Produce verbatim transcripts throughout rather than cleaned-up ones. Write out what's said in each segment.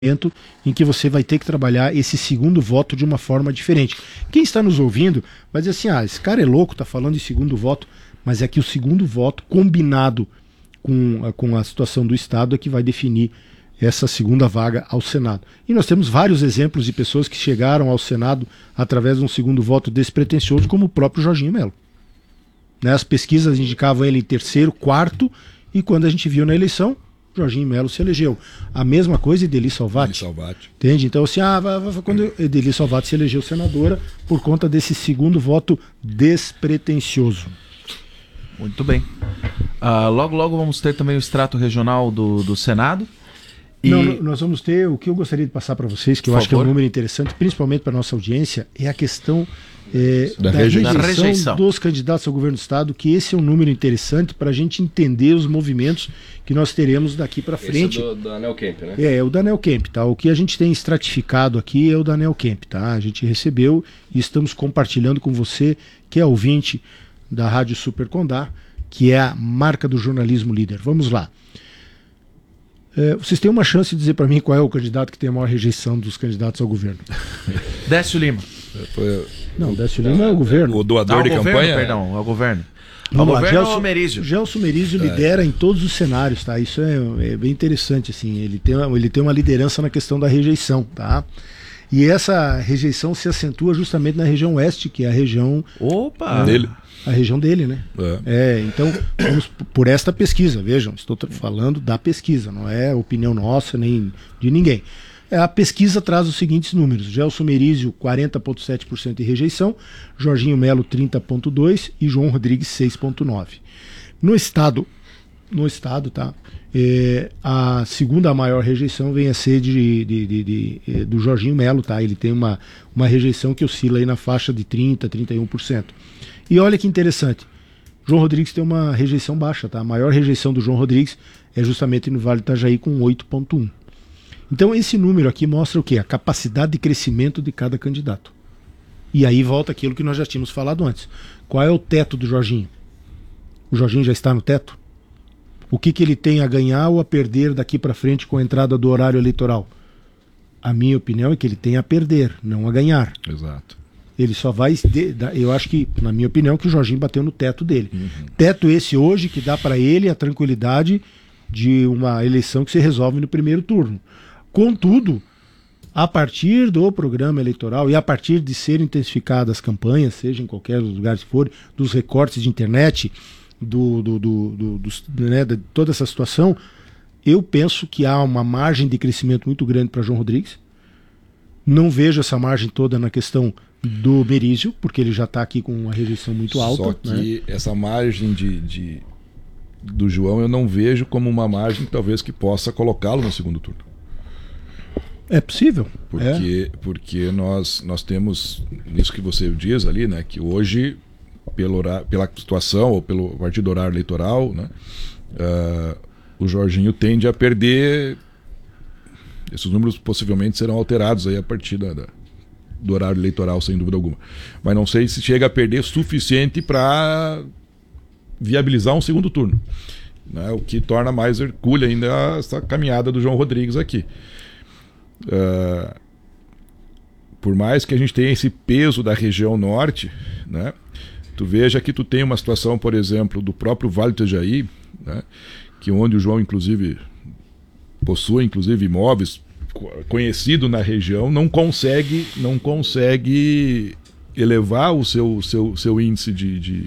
em que você vai ter que trabalhar esse segundo voto de uma forma diferente. Quem está nos ouvindo vai dizer assim, ah, esse cara é louco, está falando de segundo voto, mas é que o segundo voto combinado com, com a situação do Estado é que vai definir essa segunda vaga ao Senado. E nós temos vários exemplos de pessoas que chegaram ao Senado através de um segundo voto despretensioso, como o próprio Jorginho Melo. Né, as pesquisas indicavam ele em terceiro, quarto, e quando a gente viu na eleição, Jorginho Melo se elegeu. A mesma coisa Ideli Salvati. Salvati. Entende? Então, assim, ah, vai, vai, quando Ideli Salvati se elegeu senadora por conta desse segundo voto despretensioso. Muito bem. Uh, logo, logo vamos ter também o extrato regional do, do Senado. E... Não, nós vamos ter, o que eu gostaria de passar para vocês, que eu por acho favor. que é um número interessante, principalmente para a nossa audiência, é a questão é, da, da, rejeição. rejeição da rejeição dos candidatos ao governo do Estado, que esse é um número interessante para a gente entender os movimentos que nós teremos daqui para frente. Esse é do, do Anel Camp, né? É, é o Daniel Kemp, tá? O que a gente tem estratificado aqui é o Daniel Kemp, tá? A gente recebeu e estamos compartilhando com você, que é ouvinte da Rádio Super Condá, que é a marca do jornalismo líder. Vamos lá. É, vocês têm uma chance de dizer para mim qual é o candidato que tem a maior rejeição dos candidatos ao governo? Décio Lima. Foi... Não, Décio Lima é o governo. O doador Ao de governo, campanha. perdão, ao governo. Vamos ao lá, governo Gelson, ou Merizio? Gelson Merizio lidera em todos os cenários, tá? Isso é, é bem interessante, assim. Ele tem, uma, ele tem uma liderança na questão da rejeição, tá? E essa rejeição se acentua justamente na região oeste, que é a região Opa! Dele. a região dele, né? É. É, então, vamos por esta pesquisa, vejam, estou falando da pesquisa, não é opinião nossa nem de ninguém. É, a pesquisa traz os seguintes números: Gelson Merizio, quarenta vírgula sete por cento de rejeição, Jorginho Melo, trinta vírgula dois por cento e João Rodrigues, seis vírgula nove por cento. No estado, no estado, tá? É, a segunda maior rejeição vem a ser de, de, de, de, de, do Jorginho Melo, tá? Ele tem uma, uma rejeição que oscila aí na faixa de trinta por cento, trinta e um por cento. E olha que interessante, João Rodrigues tem uma rejeição baixa, tá? A maior rejeição do João Rodrigues é justamente no Vale do Itajaí, com oito vírgula um por cento. Então esse número aqui mostra o quê? A capacidade de crescimento de cada candidato. E aí volta aquilo que nós já tínhamos falado antes. Qual é o teto do Jorginho? O Jorginho já está no teto? O que, que ele tem a ganhar ou a perder daqui para frente com a entrada do horário eleitoral? A minha opinião é que ele tem a perder, não a ganhar. Exato. Ele só vai... Eu acho que, na minha opinião, que o Jorginho bateu no teto dele. Uhum. Teto esse hoje que dá para ele a tranquilidade de uma eleição que se resolve no primeiro turno. Contudo, a partir do programa eleitoral e a partir de serem intensificadas as campanhas, seja em qualquer lugar que for, dos recortes de internet, do, do, do, do, do, né, de toda essa situação, eu penso que há uma margem de crescimento muito grande para João Rodrigues. Não vejo essa margem toda na questão do Merizio, porque ele já está aqui com uma rejeição muito alta. Só que né? essa margem de, de, do João eu não vejo como uma margem talvez que possa colocá-lo no segundo turno. É possível. Porque, é. porque nós, nós temos isso que você diz ali, né? Que hoje, pelo horário, pela situação ou pelo partido horário eleitoral, né? Uh, o Jorginho tende a perder. Esses números possivelmente serão alterados aí a partir da, da, do horário eleitoral, sem dúvida alguma. Mas não sei se chega a perder suficiente para viabilizar um segundo turno, né? O que torna mais hercúlea ainda essa caminhada do João Rodrigues aqui. Uh, por mais que a gente tenha esse peso da região norte, né? Tu veja que tu tem uma situação, por exemplo, do próprio Vale do Itajaí, né? Que onde o João inclusive possui inclusive imóveis conhecido na região, não consegue não consegue elevar o seu, seu, seu índice de, de,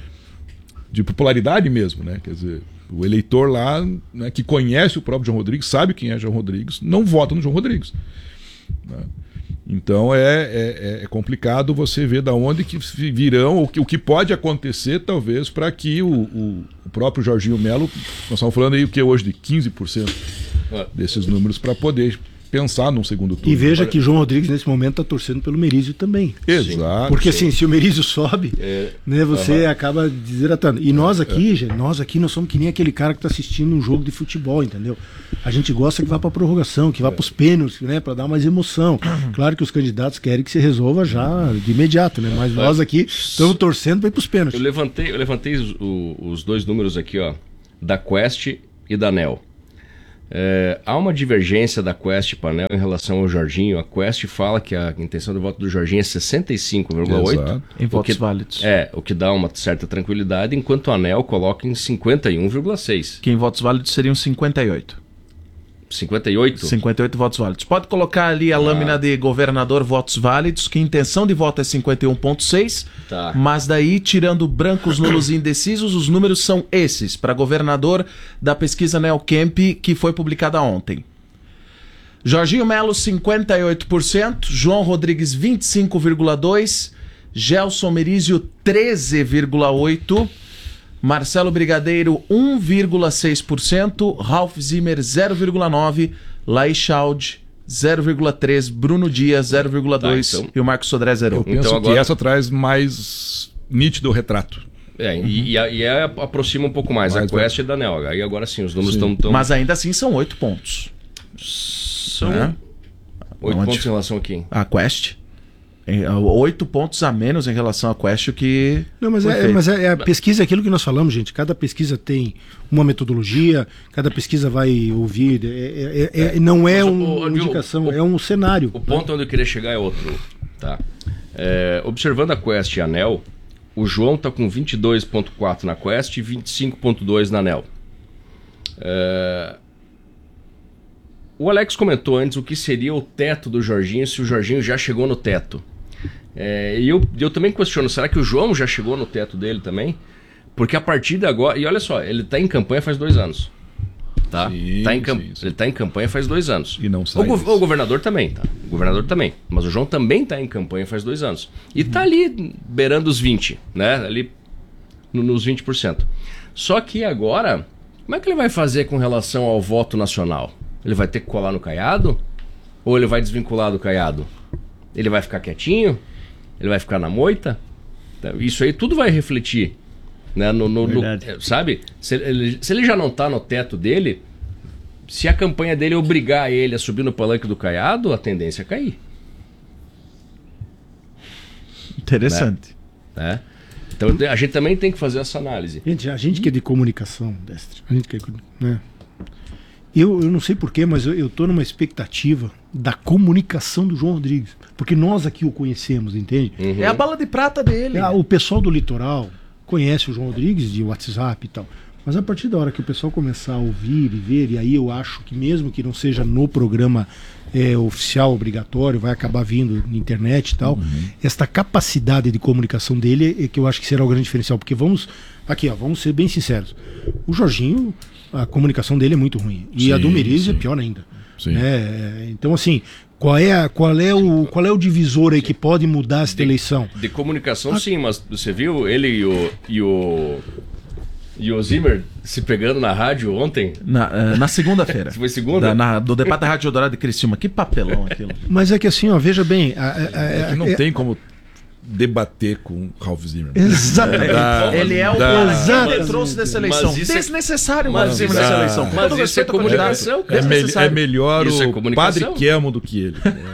de popularidade mesmo, né? Quer dizer, o eleitor lá, né, que conhece o próprio João Rodrigues, sabe quem é João Rodrigues, não vota no João Rodrigues, né? Então é, é, é complicado você ver da onde que virão, o que, o que pode acontecer talvez para que o, o, o próprio Jorginho Melo, nós estamos falando aí o que hoje de quinze por cento desses números para poder pensar num segundo turno. E veja que João Rodrigues nesse momento está torcendo pelo Merizio também. Exato. Porque sim. assim, se o Merizio sobe, é, né, você uhum. acaba desidratando. E nós aqui, é. gente, nós aqui nós somos que nem aquele cara que está assistindo um jogo de futebol, entendeu? A gente gosta que vá para a prorrogação, que vá é. para os pênaltis, né, para dar mais emoção. Uhum. Claro que os candidatos querem que se resolva já de imediato, né? Mas nós aqui estamos torcendo para ir para os pênaltis. Eu levantei, eu levantei os, os dois números aqui, ó, da Quest e da N E L. É, há uma divergência da Quest para a ANEEL em relação ao Jorginho. A Quest fala que a intenção de voto do Jorginho é sessenta e cinco vírgula oito em votos que, válidos. É, o que dá uma certa tranquilidade, enquanto a ANEEL coloca em cinquenta e um vírgula seis. Que em votos válidos seriam cinquenta e oito. cinquenta e oito? cinquenta e oito votos válidos. Pode colocar ali a ah. lâmina de governador votos válidos, que a intenção de voto é cinquenta e um vírgula seis, tá. Mas daí, tirando brancos, nulos e indecisos, os números são esses, para governador da pesquisa Neocamp, que foi publicada ontem. Jorginho Melo, cinquenta e oito por cento, João Rodrigues, vinte e cinco vírgula dois por cento, Gelson Merizio, treze vírgula oito por cento, Marcelo Brigadeiro, um vírgula seis por cento, Ralph Zimmer, zero vírgula nove por cento, Laís Schaud, zero vírgula três por cento, Bruno Dias, zero vírgula dois por cento, tá, então, e o Marcos Sodré, zero. Eu penso então, agora... que essa traz mais nítido retrato. É, uhum. e, e, e é, aproxima um pouco mais, mais a Quest e da ANEEL. Aí agora sim, os números estão... Tão... Mas ainda assim são oito pontos. São é. oito pontos em relação a quem? A Quest. Oito pontos a menos em relação à Quest, o que... Não, mas, é, mas é, é a pesquisa, é aquilo que nós falamos, gente. Cada pesquisa tem uma metodologia, cada pesquisa vai ouvir. É, é, é, não é uma indicação, o, é um cenário. O ponto onde eu queria chegar é outro. Tá? É, observando a Quest e a ANEEL, o João está com vinte e dois vírgula quatro na Quest e vinte e cinco vírgula dois na ANEEL. É... O Alex comentou antes o que seria o teto do Jorginho, se o Jorginho já chegou no teto. É, e eu, eu também questiono, será que o João já chegou no teto dele também? Porque a partir de agora... E olha só, ele está em campanha faz dois anos. Tá? Sim, tá em cam... sim, sim. Ele está em campanha faz dois anos. E não sai. O, go- o governador também, tá? O governador também. Mas o João também está em campanha faz dois anos. E está ali beirando os vinte, né? Ali no, nos vinte por cento. Só que agora, como é que ele vai fazer com relação ao voto nacional? Ele vai ter que colar no Caiado? Ou ele vai desvincular do Caiado? Ele vai ficar quietinho? Ele vai ficar na moita? Isso aí tudo vai refletir, né? No, no, no, sabe? Se ele, se ele já não está no teto dele, se a campanha dele obrigar ele a subir no palanque do Caiado, a tendência é cair. Interessante. Né? Né? Então a gente também tem que fazer essa análise. Gente, a gente que é de comunicação, Destre, a gente que é, né? Eu, eu não sei porquê, mas eu estou numa expectativa da comunicação do João Rodrigues. Porque nós aqui o conhecemos, entende? Uhum. É a bala de prata dele. É, o pessoal do litoral conhece o João Rodrigues de WhatsApp e tal. Mas a partir da hora que o pessoal começar a ouvir e ver, e aí eu acho que mesmo que não seja no programa é, oficial, obrigatório, vai acabar vindo na internet e tal, uhum. Esta capacidade de comunicação dele é que eu acho que será o grande diferencial. Porque vamos, aqui ó, vamos ser bem sinceros. O Jorginho... A comunicação dele é muito ruim. E sim, a do Merizio é pior ainda. Sim. É, então, assim, qual é, a, qual, é o, qual é o divisor aí que pode mudar essa de, eleição? De comunicação, ah. sim, mas você viu ele e o, e o, e o Zimmer se pegando na rádio ontem? Na, na segunda-feira. Foi segunda? Da, na, do debate da Rádio Eldorado de Criciúma. Que papelão aquilo. Mas é que assim, ó, veja bem... A, a, a, é que não é, tem como... debater com Ralph Zimmer. Exatamente. Da, ele é o da, que trouxe dessa eleição. Mas desnecessário mas o Zimmer nessa eleição. Mas isso, isso é comunicação. É, me, é melhor isso o é Padre Kelmo do que ele.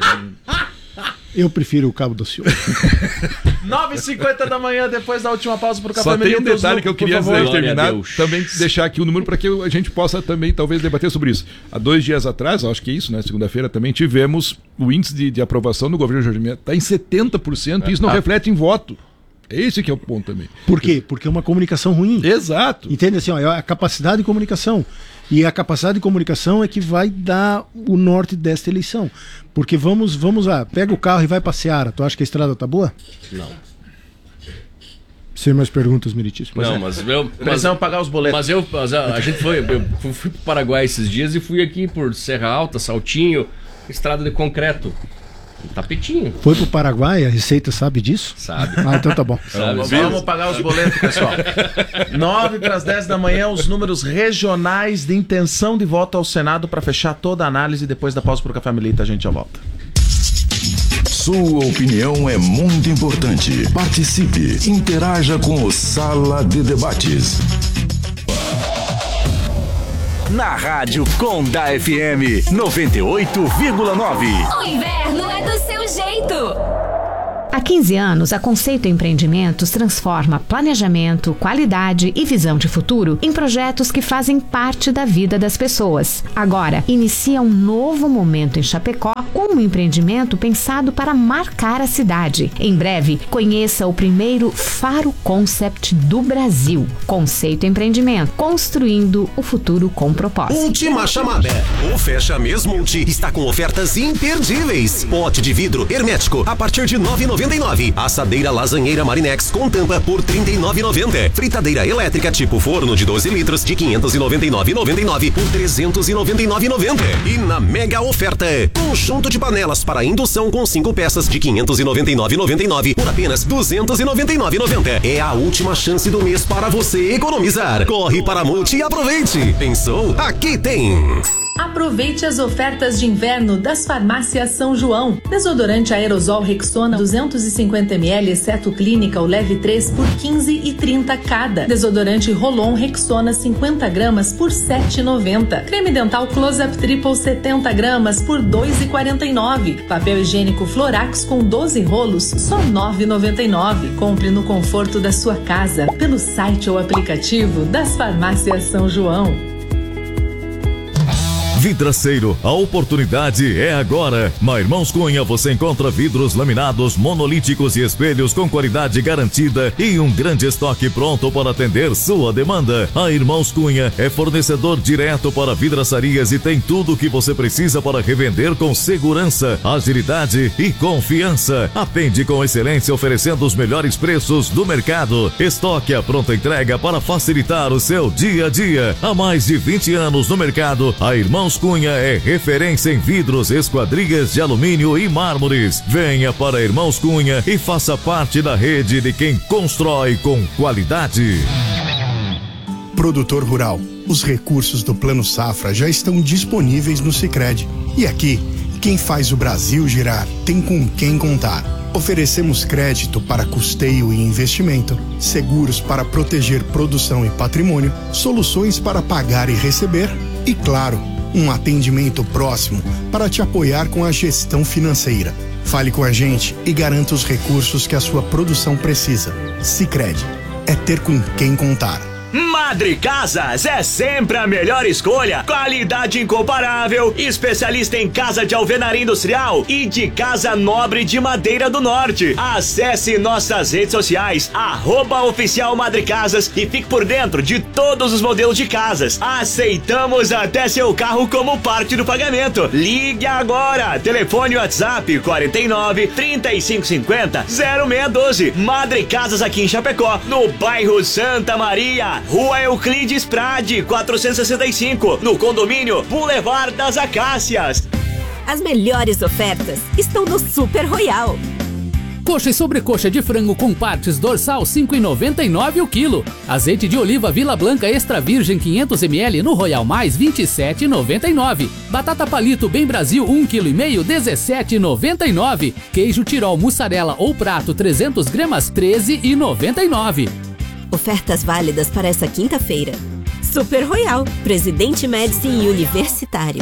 Eu prefiro o Cabo do Ciúme. nove e cinquenta da manhã, depois da última pausa para o Café Só tem um Menino, detalhe que eu queria antes de terminar, também deixar aqui o número para que a gente possa também talvez debater sobre isso. Há dois dias atrás, acho que é isso, né? Segunda-feira também tivemos o índice de, de aprovação do governo Jorginho está em setenta por cento e isso não ah. reflete em voto. Esse que é o ponto também. Por quê? Porque é uma comunicação ruim. Exato. Entende assim, ó, é a capacidade de comunicação. E a capacidade de comunicação é que vai dar o norte desta eleição. Porque vamos, vamos lá, pega o carro e vai pra Seara. Tu acha que a estrada tá boa? Não. Sem mais perguntas, Meritíssimo. Não, é. mas eu... Precisamos pagar os boletos. Mas eu, mas a, a gente foi... Eu fui pro Paraguai esses dias e fui aqui por Serra Alta, Saltinho, estrada de concreto. Tapetinho. Foi pro Paraguai, a Receita sabe disso? Sabe. Ah, então tá bom. Sabe, vamos pagar os boletos, pessoal. nove para as dez da manhã, os números regionais de intenção de voto ao Senado para fechar toda a análise. Depois da pausa pro Café Milita, a gente já volta. Sua opinião é muito importante. Participe, interaja com o Sala de Debates. Na Rádio Conda F M noventa e oito vírgula nove. O inverno é do seu jeito. Há quinze anos, a Conceito Empreendimentos transforma planejamento, qualidade e visão de futuro em projetos que fazem parte da vida das pessoas. Agora, inicia um novo momento em Chapecó com um empreendimento pensado para marcar a cidade. Em breve, conheça o primeiro Faro Concept do Brasil. Conceito Empreendimento, construindo o futuro com propósito. Última chamada. O Fecha Mês Multi está com ofertas imperdíveis. Pote de vidro hermético a partir de nove reais e noventa e nove centavos. Assadeira lasanheira Marinex com tampa por trinta e nove reais e noventa centavos. Fritadeira elétrica tipo forno de doze litros de quinhentos e noventa e nove reais e noventa e nove centavos por trezentos e noventa e nove reais e noventa centavos. E na mega oferta, conjunto de panelas para indução com cinco peças de quinhentos e noventa e nove reais e noventa e nove centavos por apenas duzentos e noventa e nove reais e noventa centavos. É a última chance do mês para você economizar. Corre para a Multi e aproveite. Pensou? Aqui tem. Aproveite as ofertas de inverno das farmácias São João. Desodorante aerosol Rexona duzentos e cinquenta mililitros, exceto clínica ou leve três por quinze e trinta cada. Desodorante Rolon Rexona cinquenta gramas por sete reais e noventa centavos. Creme dental Close-Up Triple setenta gramas por dois reais e quarenta e nove centavos. Papel higiênico Florax com doze rolos, só nove reais e noventa e nove centavos. Compre no conforto da sua casa, pelo site ou aplicativo das farmácias São João. Vidraceiro, a oportunidade é agora. Na Irmãos Cunha você encontra vidros laminados, monolíticos e espelhos com qualidade garantida e um grande estoque pronto para atender sua demanda. A Irmãos Cunha é fornecedor direto para vidraçarias e tem tudo o que você precisa para revender com segurança, agilidade e confiança. Atende com excelência oferecendo os melhores preços do mercado. Estoque à pronta entrega para facilitar o seu dia a dia. Há mais de vinte anos no mercado, a Irmãos Cunha é referência em vidros, esquadrias de alumínio e mármores. Venha para Irmãos Cunha e faça parte da rede de quem constrói com qualidade. Produtor rural, os recursos do Plano Safra já estão disponíveis no Sicredi. E aqui, quem faz o Brasil girar tem com quem contar. Oferecemos crédito para custeio e investimento, seguros para proteger produção e patrimônio, soluções para pagar e receber e, claro, um atendimento próximo para te apoiar com a gestão financeira. Fale com a gente e garanta os recursos que a sua produção precisa. Sicredi, é ter com quem contar. Madre Casas é sempre a melhor escolha. Qualidade incomparável, especialista em casa de alvenaria industrial e de casa nobre de Madeira do Norte. Acesse nossas redes sociais, arroba oficial Madre Casas e fique por dentro de todos os modelos de casas. Aceitamos até seu carro como parte do pagamento. Ligue agora, telefone WhatsApp quarenta e nove, trinta e cinco cinquenta, zero seis um dois. Madre Casas aqui em Chapecó, no bairro Santa Maria, Rua Euclides Prade, quatrocentos e sessenta e cinco, no condomínio Boulevard das Acácias. As melhores ofertas estão no Super Royal. Coxa e sobrecoxa de frango com partes dorsal cinco reais e noventa e nove centavos o quilo. Azeite de oliva Vila Blanca Extra Virgem quinhentos mililitros no Royal Mais vinte e sete reais e noventa e nove centavos. Batata palito Bem Brasil um vírgula cinco quilos dezessete reais e noventa e nove centavos. Queijo Tirol mussarela ou prato trezentas gramas treze reais e noventa e nove centavos. Ofertas válidas para essa quinta-feira. Super Royal, Presidente Médici e Universitário.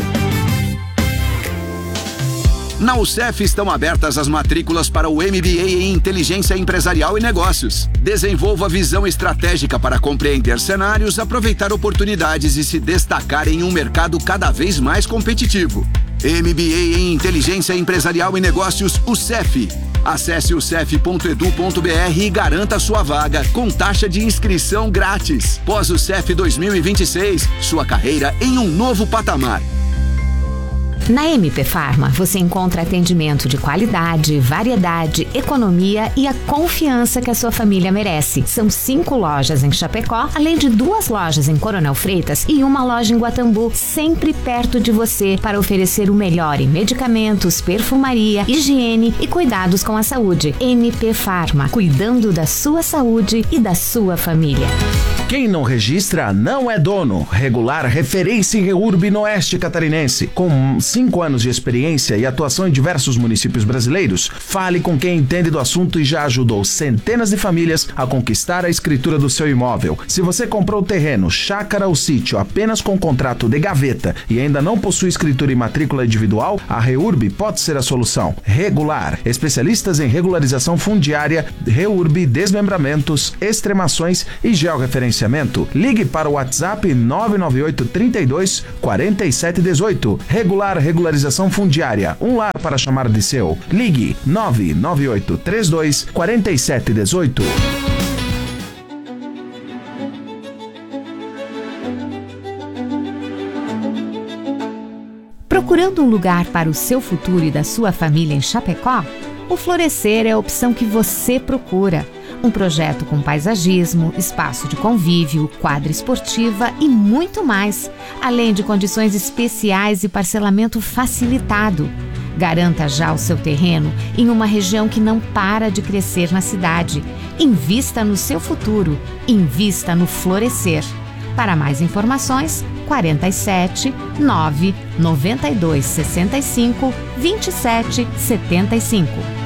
Na U S E F estão abertas as matrículas para o M B A em Inteligência Empresarial e Negócios. Desenvolva visão estratégica para compreender cenários, aproveitar oportunidades e se destacar em um mercado cada vez mais competitivo. M B A em Inteligência Empresarial e Negócios U S E F. Acesse u s e f ponto e d u ponto b r e garanta sua vaga com taxa de inscrição grátis. Pós-U S E F dois mil e vinte e seis, sua carreira em um novo patamar. Na M P Farma, você encontra atendimento de qualidade, variedade, economia e a confiança que a sua família merece. São cinco lojas em Chapecó, além de duas lojas em Coronel Freitas e uma loja em Guatambu, sempre perto de você para oferecer o melhor em medicamentos, perfumaria, higiene e cuidados com a saúde. M P Farma, cuidando da sua saúde e da sua família. Quem não registra não é dono. Regular Referência em Reurb no Oeste Catarinense, com cinco anos de experiência e atuação em diversos municípios brasileiros, fale com quem entende do assunto e já ajudou centenas de famílias a conquistar a escritura do seu imóvel. Se você comprou terreno, chácara ou sítio apenas com contrato de gaveta e ainda não possui escritura e matrícula individual, a REURB pode ser a solução. Regular, especialistas em regularização fundiária, REURB, desmembramentos, extremações e georreferenciamento. Ligue para o WhatsApp nove nove oito, trinta e dois, quarenta e sete dezoito. Regular Regularização Fundiária, um lar para chamar de seu. Ligue nove nove oito, trinta e dois, quarenta e sete dezoito. Procurando um lugar para o seu futuro e da sua família em Chapecó? O Florescer é a opção que você procura. Um projeto com paisagismo, espaço de convívio, quadra esportiva e muito mais, além de condições especiais e parcelamento facilitado. Garanta já o seu terreno em uma região que não para de crescer na cidade. Invista no seu futuro. Invista no Florescer. Para mais informações, quarenta e sete, nove, noventa e dois, sessenta e cinco, vinte e sete, setenta e cinco.